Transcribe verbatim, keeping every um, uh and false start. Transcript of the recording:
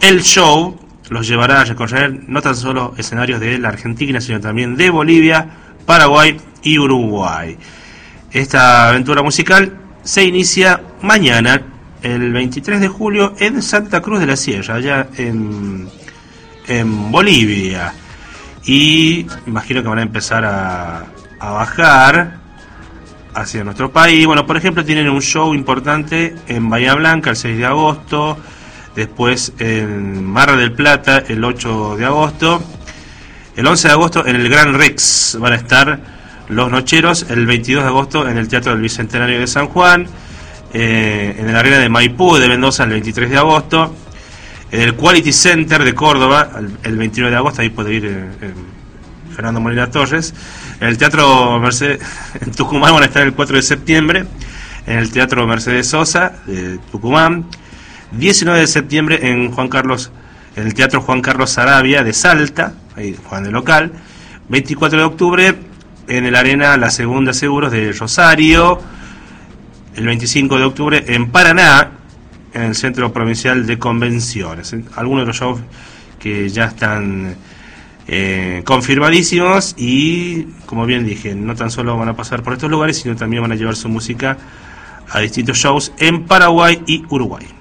el show los llevará a recorrer no tan solo escenarios de la Argentina, sino también de Bolivia, Paraguay y Uruguay. Esta aventura musical se inicia mañana, el veintitrés de julio, en Santa Cruz de la Sierra, allá en, en Bolivia. Y imagino que van a empezar a, a bajar hacia nuestro país. Bueno, por ejemplo, tienen un show importante en Bahía Blanca el seis de agosto, después en Mar del Plata el ocho de agosto, el once de agosto en el Gran Rex van a estar Los Nocheros, el veintidós de agosto en el Teatro del Bicentenario de San Juan, eh, en la Arena de Maipú de Mendoza el veintitrés de agosto, en el Quality Center de Córdoba el, el veintinueve de agosto, ahí puede ir eh, eh, Fernando Molina Torres, en el Teatro Mercedes, en Tucumán van a estar el cuatro de septiembre, en el Teatro Mercedes Sosa de Tucumán, diecinueve de septiembre en Juan Carlos, en el Teatro Juan Carlos Saravia de Salta, ahí Juan de local, veinticuatro de octubre en el Arena La Segunda Seguros de Rosario, el veinticinco de octubre en Paraná, en el Centro Provincial de Convenciones. Algunos de los shows que ya están eh, confirmadísimos y, como bien dije, no tan solo van a pasar por estos lugares, sino también van a llevar su música a distintos shows en Paraguay y Uruguay.